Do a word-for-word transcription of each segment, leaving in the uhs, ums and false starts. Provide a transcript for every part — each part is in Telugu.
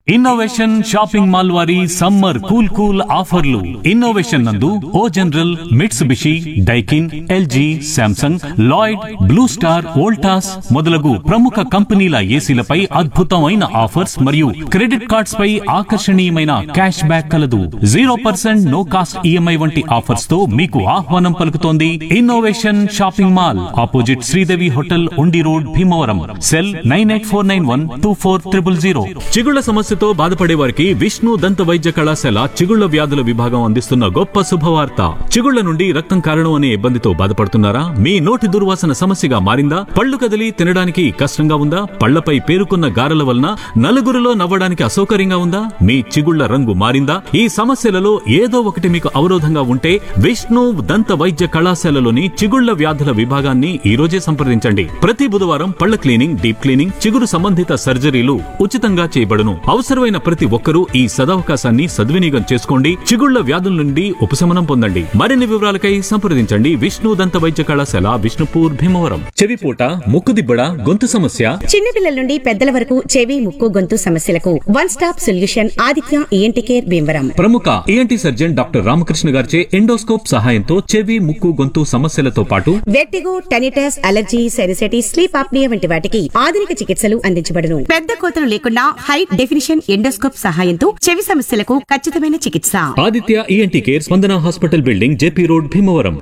ఇన్నోవేషన్ షాపింగ్ మాల్ వారి సమ్మర్ కూల్ కూల్ ఆఫర్లు. ఇన్నోవేషన్ నందు ఓ general, Mitsubishi, Daikin, LG, Samsung, Lloyd, blue star, Voltas మొదలగు ప్రముఖ కంపెనీల ఏసీలపై అద్భుతమైన ఆఫర్స్ మరియు క్రెడిట్ కార్డ్స్ పై ఆకర్షణీయమైన క్యాష్ బ్యాక్ కలదు. Zero percent no cost EMI వంటి ఆఫర్స్ తో మీకు ఆహ్వానం పలుకుతోంది innovation shopping mall, opposite Sridevi hotel, ఉండి road, Bhimavaram. Cell nine eight four nine one two four triple zero. చిగుళ్ల సమస్యతో బాధపడే వారికి విష్ణు దంత వైద్య కళాశాల చిగుళ్ల వ్యాధుల విభాగం అందిస్తున్న గొప్ప శుభవార్త. చిగుళ్ల నుండి రక్తం కారణం అనే ఇబ్బందితో బాధపడుతున్నారా? మీ నోటి దుర్వాసన సమస్యగా మారిందా? పళ్ళు కదిలి తినడానికి కష్టంగా ఉందా? పళ్లపై పేరుకున్న గారెల వలన నలుగురిలో నవ్వడానికి అసౌకర్యంగా ఉందా? మీ చిగుళ్ల రంగు మారిందా? ఈ సమస్యలలో ఏదో ఒకటి మీకు అవరోధంగా ఉంటే విష్ణు దంత వైద్య కళాశాలలోని చిగుళ్ల వ్యాధుల విభాగాన్ని ఈ రోజే సంప్రదించండి. ప్రతి బుధవారం పళ్ల క్లీనింగ్, డీప్ క్లీనింగ్, చిగురు సంబంధిత సర్జరీలు ఉచితంగా చేయబడును. అవసరమైన ప్రతి ఒక్కరూ ఈ సదవకాశాన్ని సద్వినియోగం చేసుకోండి. చిగుళ్ల వ్యాధుల నుండి ఉపశమనం పొందండి. మరిన్ని వివరాలకై సంప్రదించండి విష్ణు దంత వైద్య కళాశాల, విష్ణుపూర్, భీమవరం. చెవిపూట, ముక్కుదిబ్బడ, గొంతు సమస్య, చిన్నపిల్లల నుండి పెద్దల వరకు చెవి, ముక్కు, గొంతు సమస్యలకు one stop solution Aditya ENT care, Bhimavaram. ప్రముఖ ఈఎన్టీ సర్జన్ డాక్టర్ రామకృష్ణ గారిచే ఎండోస్కోప్ సహాయంతో చెవి, ముక్కు, గొంతు సమస్యలతో పాటు vertigo, tinnitus, allergy, సెరిసైటిస్, sleep apnoea వంటి వాటికి ఆధునిక చికిత్సలు అందించబడును. పెద్ద కోతలు లేకుండా హై డెఫినిషన్ ఎండోస్కోప్ సహాయంతో చెవి సమస్యలకు ఖచ్చితమైన చికిత్స. ఆదిత్య ఈఎన్టీ కేర్, స్పందన hospital building, JP road, Bhimavaram.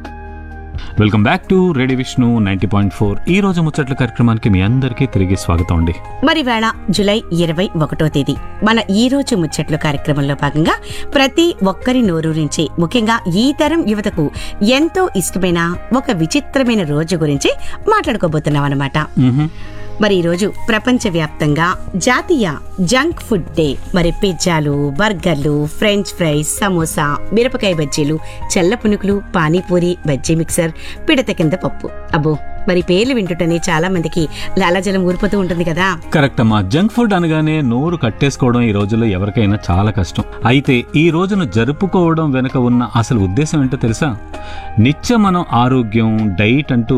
Welcome back to radio Vishnu ninety point four. ఈ రోజు ముచ్చట్ల కార్యక్రమానికి మీ అందరికీ తిరిగి స్వాగతం అండి. మరి వేళ జూలై ఇరవై ఒకటో తేదీ మన ఈ రోజు ముచ్చట్లు కార్యక్రమంలో భాగంగా ప్రతి ఒక్కరి నోరూరించి, ముఖ్యంగా ఈ తరం యువతకు ఎంతో ఇష్టమైన ఒక విచిత్రమైన రోజు గురించి మాట్లాడుకోబోతున్నాం అన్నమాట. మరి ఈ రోజు ప్రపంచ వ్యాప్తంగా జాతీయ జంక్ ఫుడ్ డే. మరి పిజ్జాలు, బర్గర్లు, ఫ్రెంచ్ ఫ్రైస్, సమోసా, మిరపకాయ బజ్జీలు, చల్ల పునుకులు, పానీపూరి, బజ్జీ మిక్సర్, పిడత కింద పప్పు. అబ్బో, మరి పేర్లు వింటుంటేనే చాలా మందికి లాలాజలం ఊరిపోతూ ఉంటుంది కదా. కరెక్ట్ అమ్మా. జంక్ ఫుడ్ అనగానే నోరు కట్టేసుకోవడం ఈ రోజుల్లో ఎవరికైనా చాలా కష్టం. అయితే ఈ రోజును జరుపుకోవడం వెనుక ఉన్న అసలు ఉద్దేశం ఏంటో తెలుసా? నిత్యం మనం ఆరోగ్యం, డైట్ అంటూ